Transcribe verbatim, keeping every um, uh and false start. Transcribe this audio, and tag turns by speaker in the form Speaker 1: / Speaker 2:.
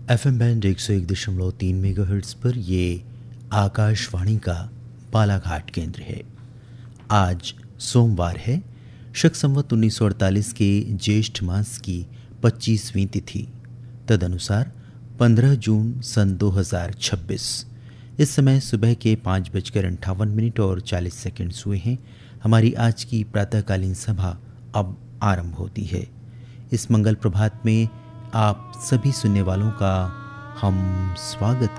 Speaker 1: F M band एक सौ एक दशमलव तीन मेगाहर्ट्ज़ पर ये आकाशवाणी का बालाघाट केंद्र है। आज सोमवार है, शक संवत उन्नीस सौ अड़तालीस के ज्येष्ठ मास की पच्चीसवीं तिथि, तदनुसार पंद्रह जून सन दो हज़ार छब्बीस। इस समय सुबह के पाँच बजकर अंठावन मिनट और चालीस सेकंड हुए हैं। हमारी आज की प्रातःकालीन सभा अब आरंभ होती है। इस मंगल प्रभात में आप सभी सुनने वालों का हम स्वागत